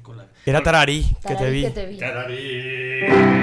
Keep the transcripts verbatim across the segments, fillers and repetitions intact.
con la... Era Tararí, que Tararí te vi. que te vi. Tararí.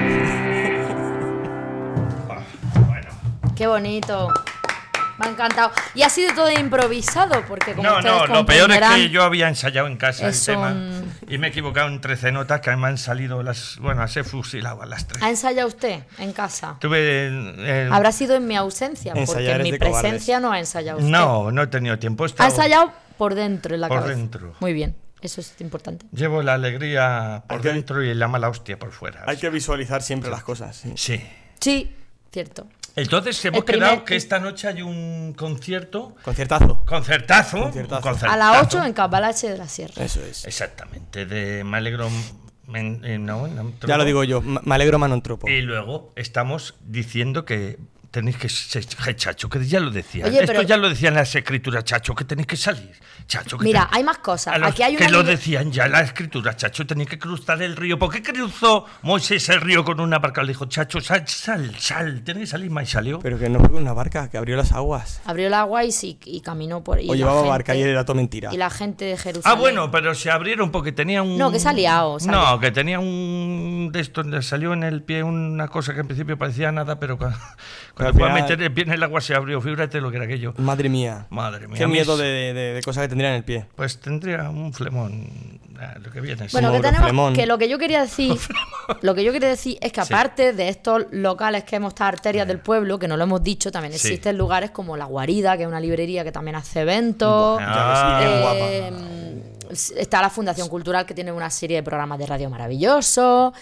Ah, bueno. Qué bonito. Me ha encantado. Y ha sido todo improvisado, porque como No, ustedes no, lo peor es comprenderán, que yo había ensayado en casa es el tema un- y me he equivocado en trece notas que me han salido las... Bueno, se fusilado a las tres. ¿Ha ensayado usted en casa? Tuve... eh, Habrá sido en mi ausencia, porque Ensayar en es mi de cobardes. presencia no ha ensayado usted. no, no he tenido tiempo. He Ha estado- ensayado por dentro, en la Por cabeza. dentro. Muy bien, eso es importante. Llevo la alegría por Hay que- dentro y la mala hostia por fuera. Hay que visualizar siempre las cosas. Sí. Sí. Sí, cierto. Entonces hemos El primer- quedado que esta noche hay un concierto, Conciertazo. concertazo, Concertazo. un concertazo. A las ocho en Cabalache de la Sierra. Eso es. Exactamente, de Me alegro... men- eh, no, no, Ya lo digo yo. m- Me alegro, Manon Tropo. Y luego estamos diciendo que tenéis que ser, je, Chacho, que ya lo decían. Oye, Esto pero- ya lo decían las escrituras, Chacho, que tenéis que salir. Chacho, que Mira, tenéis- hay más cosas. A los Aquí hay que una lo libre- decían ya las escrituras, Chacho, tenéis que cruzar el río. ¿Por qué cruzó Moisés el río con una barca? Le dijo, Chacho, sal, sal, sal, tenéis que salir más y salió. Pero que no fue con una barca, que abrió las aguas. Abrió el agua y, sí, y caminó por... Y O la llevaba gente- barca y era todo mentira. Y la gente de Jerusalén... Ah, bueno, pero se abrieron porque tenía un... No, que se ha liado, se ha liado. No, que tenía un... de esto, le salió en el pie una cosa que en principio parecía nada, pero cuando, cuando al fue a final- meter el pie en el agua se abrió. Fíjate lo que era aquello. Madre mía. Madre mía. Qué a mí miedo es- de, de, de cosas que tendría en el pie. Pues tendría un flemón, ah, lo que viene. Bueno, que Moro, tenemos Flemón. que lo que yo quería decir, lo que yo quería decir es que Sí. aparte de estos locales que hemos estado arterias del pueblo, que no lo hemos dicho, también Sí. existen lugares como La Guarida, que es una librería que también hace eventos. Ah, Ya ves, bien Eh, guapa. Está la Fundación Cultural, que tiene una serie de programas de radio maravillosos.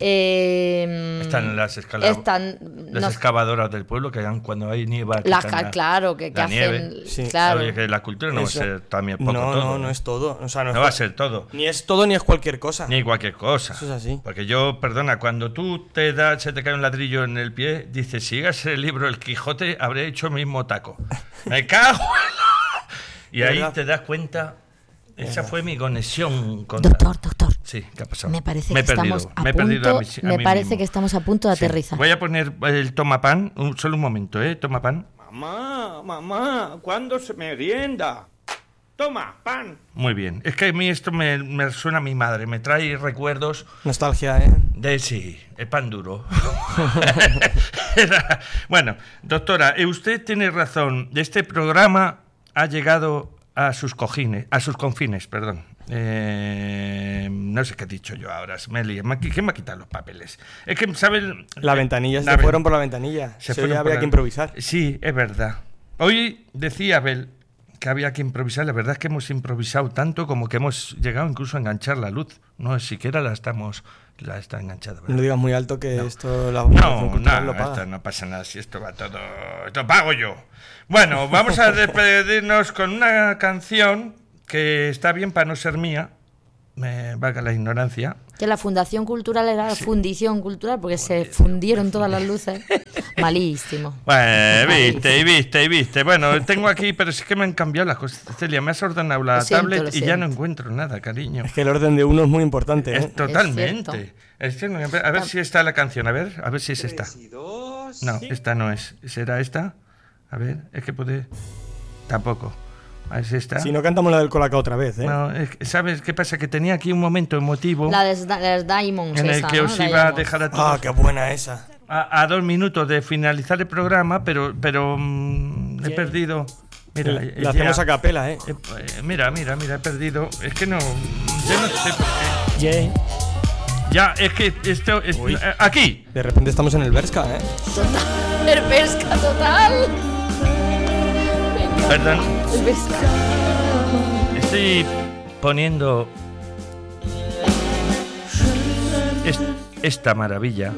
Eh, Están las, escala- están las no- excavadoras del pueblo que hagan cuando hay nieve. las quitan ca- la- claro que, que la hacen nieve. Sí. claro. Oye, que la cultura no Eso. va a ser también poco No, todo. no, no es todo. O sea, no, No es va a to- ser todo. Ni es todo ni es cualquier cosa. Ni cualquier cosa. Eso es así. Porque yo, perdona, cuando tú te das, se te cae un ladrillo en el pie, dices, si llegas el libro El Quijote, habré hecho el mismo taco. Me cago en la... Y ahí ¿Verdad? te das cuenta, esa fue mi conexión con... Doctor, doctor. Sí, ¿qué ha pasado? Me parece Me he que perdido, estamos a me he perdido punto, a mí- a me mí parece mismo. que estamos a punto de Sí. aterrizar. Voy a poner el tomapan, un, solo un momento, ¿eh? Toma pan. Mamá, mamá, ¿cuándo se merienda? Toma, pan. Muy bien. Es que a mí esto me, me suena a mi madre, me trae recuerdos Nostalgia, ¿eh? de, sí, el pan duro. Era- bueno, doctora, eh, usted tiene razón. Este programa ha llegado a sus cojines, a sus confines, perdón. Eh, no sé qué he dicho yo ahora, me lío. Me- ¿Quién me ha quitado los papeles? Es que, ¿saben? La ventanilla, La se ven- fueron por la ventanilla. se Se fueron había por la- que improvisar. Sí, es verdad. Hoy decía Abel que había que improvisar. La verdad es que hemos improvisado tanto como que hemos llegado incluso a enganchar la luz. No siquiera la estamos, la está enganchada. No ¿verdad? lo digas muy alto que No. esto la No, Fundación Cultural no, lo paga. esto no pasa nada. Si esto va todo, esto pago yo. Bueno, vamos a despedirnos con una canción que está bien para no ser mía. Me valga la ignorancia. Que la Fundación Cultural era la Fundición Cultural porque se fundieron todas las luces. Malísimo. Bueno, viste, y viste, y viste. Bueno, tengo aquí, pero es que me han cambiado las cosas. Celia, me has ordenado la Lo siento, tablet lo y ya siento. no encuentro nada, cariño. Es que el orden de uno es muy importante, ¿eh? Es totalmente. cierto. Es que no- a ver si está la canción, a ver, a ver si es esta. No, esta no es. ¿Será esta? A ver, es que puede... Tampoco. A ver si esta. Si no cantamos la del Colacao otra vez, ¿eh? No, es que, ¿sabes qué pasa? Que tenía aquí un momento emotivo La de las Diamonds. en el esa, que ¿no? os iba a Diamonds. dejar a todos Ah, qué buena esa. a, a dos minutos de finalizar el programa, pero, pero mm, he perdido... Mira, La, eh, la hacemos ya- a capela, ¿eh? eh, eh, mira, mira, mira, he perdido... Es que no... Yo no sé por qué. Yeah. Ya, es que esto... es- Uy. eh, aquí. De repente estamos en el Berska, ¿eh? Total. El pesca total. Venga. Perdón. El pesca. Estoy poniendo es- esta maravilla.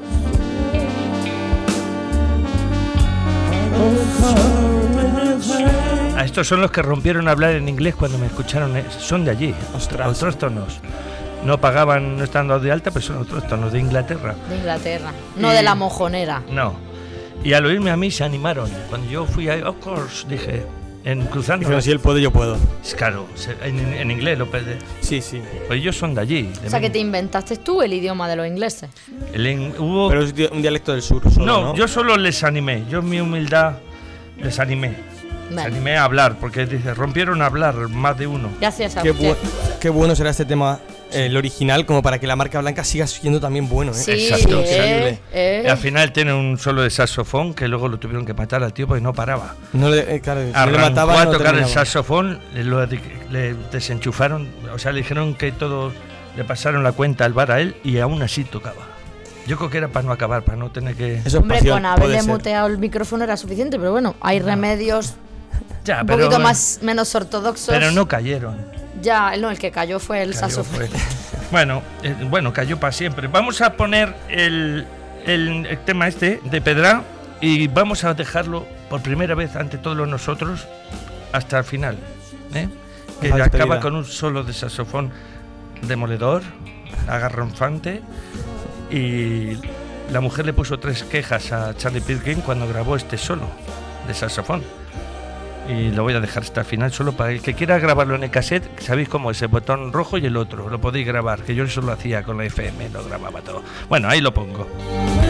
A estos son los que rompieron a hablar en inglés cuando me escucharon. eh, Son de allí, Ostras. autóctonos. No pagaban, no estando de alta, pero son autóctonos de Inglaterra. De Inglaterra. No Y- de la mojonera. No. Y al oírme a mí se animaron. Cuando yo fui a of course, dije, en cruzando. Dijeron, si él puede, yo puedo. Es claro, se- en, en inglés lo pedí. Sí, sí. Pues ellos son de allí. de O sea que Men- te inventaste tú el idioma de los ingleses. el en- hubo... Pero es di- un dialecto del sur solo, no, ¿no? yo solo les animé. Yo en mi humildad les animé. Les Vale. animé a hablar, porque dice, rompieron a hablar más de uno. Gracias a Qué, usted. bu- qué bueno será este tema el original como para que la marca blanca siga siendo también bueno, ¿eh? Sí, Exacto, eh, eh. Y al final tiene un solo de saxofón que luego lo tuvieron que matar al tío porque no paraba. No le, eh, claro, si no le Arrancó mataban, a no tocar el terminaba. saxofón, lo de- le desenchufaron, o sea, le dijeron que todo, le pasaron la cuenta al bar a él y aún así tocaba. Yo creo que era para no acabar, para no tener que... Eso es Hombre, pasión, con haberle puede ser. muteado el micrófono era suficiente, pero bueno, hay remedios Ya, un pero, poquito más menos ortodoxos. pero no cayeron. Ya, no, el que cayó fue el Cayó, saxofón. fue. Bueno, eh, bueno, cayó para siempre. Vamos a poner el, el- el tema este de Pedra y vamos a dejarlo por primera vez ante todos nosotros hasta el final, ¿eh? Que La despedida. acaba con un solo de saxofón demoledor, agarronfante, y la mujer le puso tres quejas a Charlie Pilgrim cuando grabó este solo de saxofón. Y lo voy a dejar hasta el final solo para el que quiera grabarlo en el cassette. Sabéis cómo es el botón rojo y el otro, lo podéis grabar, que yo eso lo hacía con la F M, lo grababa todo. Bueno, ahí lo pongo.